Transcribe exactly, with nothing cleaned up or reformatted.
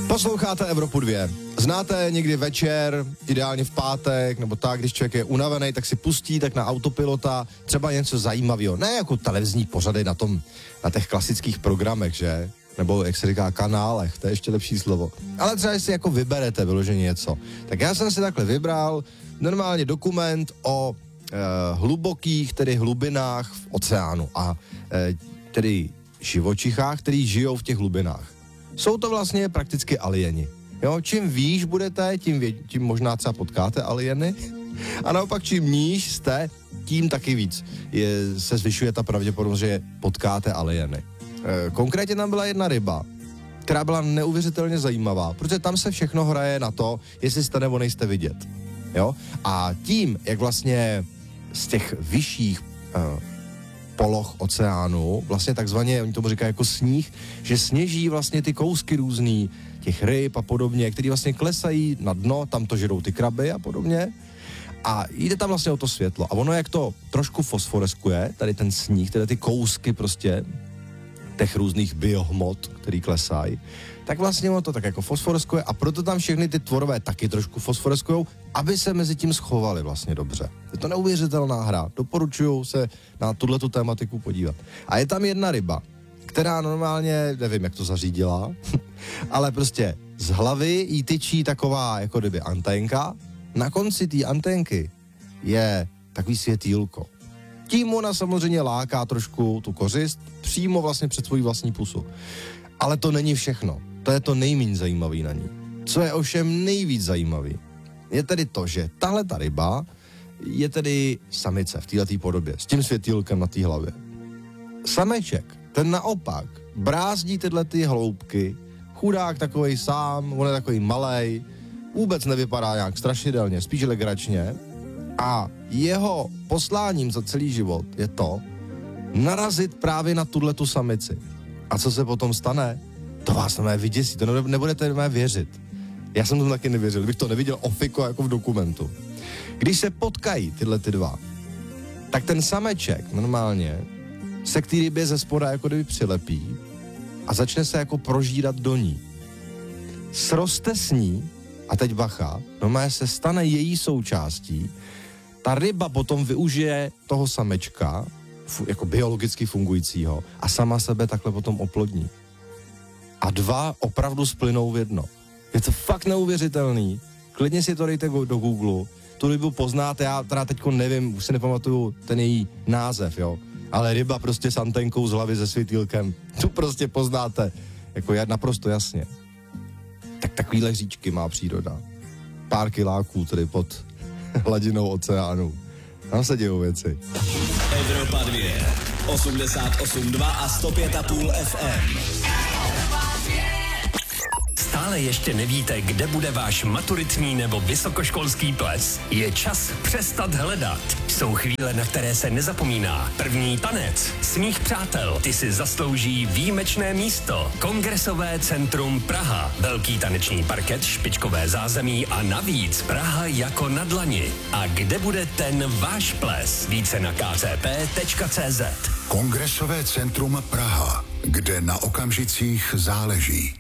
Posloucháte Evropu dva. Znáte někdy večer, ideálně v pátek, nebo tak, když člověk je unavený, tak si pustí tak na autopilota třeba něco zajímavého. Ne jako televizní pořady na tom, na těch klasických programech, že? Nebo jak se říká kanálech, to je ještě lepší slovo. Ale třeba si jako vyberete vyloženě něco. Tak já jsem si takhle vybral normálně dokument o e, hlubokých, tedy hlubinách v oceánu a e, tedy živočichách, který žijou v těch hlubinách. Jsou to vlastně prakticky alieni. Jo, čím výš budete, tím, vě, tím možná třeba potkáte alieny. A naopak, čím níž jste, tím taky víc je, se zvyšuje ta pravděpodobnost, že potkáte alieny. E, konkrétně tam byla jedna ryba, která byla neuvěřitelně zajímavá, protože tam se všechno hraje na to, jestli jste nebo nejste vidět. Jo? A tím, jak vlastně z těch vyšších e, poloh oceánu, vlastně takzvaně, oni tomu říkají jako sníh, že sněží vlastně ty kousky různý, těch ryb a podobně, který vlastně klesají na dno, tam to žerou ty kraby a podobně. A jde tam vlastně o to světlo. A ono, jak to trošku fosforeskuje, tady ten sníh, tedy ty kousky prostě těch různých biohmot, který klesají, tak vlastně ono to tak jako fosforeskuje a proto tam všechny ty tvorové taky trošku fosforeskujou, aby se mezi tím schovali vlastně dobře. Je to neuvěřitelná hra. Doporučuju se na tuhletu tématiku podívat. A je tam jedna ryba, která normálně, nevím, jak to zařídila, ale prostě z hlavy jí tyčí taková jako kdyby anténka. Na konci té anténky je takový světýlko. Tím ona samozřejmě láká trošku tu kořist přímo vlastně před svojí vlastní pusu. Ale to není všechno. To je to nejméně zajímavý na ní. Co je ovšem nejvíc zajímavý, je tedy to, že tahle ta ryba je tedy samice v této podobě, s tím světýlkem na té hlavě. Sameček, ten naopak, brázdí tyhle ty hloubky, chudák takovej sám, on je takový malej, vůbec nevypadá nějak strašidelně, spíš legračně. A jeho posláním za celý život je to, narazit právě na tuhletu samici. A co se potom stane? To vás na mé vyděsí, to nebudete na mé věřit. Já jsem tomu taky nevěřil, bych to neviděl ofiko jako v dokumentu. Když se potkají tyhle ty dva, tak ten sameček normálně se k té rybě ze spoda jako kdyby přilepí a začne se jako prožírat do ní. Sroste s ní a teď bacha, normálně se stane její součástí. Ta ryba potom využije toho samečka, jako biologicky fungujícího, a sama sebe takhle potom oplodní. A dva opravdu splynou v jedno. Je to fakt neuvěřitelný. Klidně si to dejte do Google. Tu rybu poznáte, já teda teďko nevím, už si nepamatuju ten její název, jo. Ale ryba prostě s antenkou z hlavy se světýlkem. Tu prostě poznáte. Jako naprosto jasně. Tak takovýhle hříčky má příroda. Pár kiláků tedy pod hladinou oceánu. Tam se dějou věci. Evropa dva, osmdesát osm dva a sto pět a půl F M. Stále ještě nevíte, kde bude váš maturitní nebo vysokoškolský ples? Je čas přestat hledat. Jsou chvíle, na které se nezapomíná. První tanec, smích přátel, ty si zaslouží výjimečné místo. Kongresové centrum Praha, velký taneční parket, špičkové zázemí a navíc Praha jako na dlani. A kde bude ten váš ples? Více na k c p tečka c z. Kongresové centrum Praha, kde na okamžicích záleží.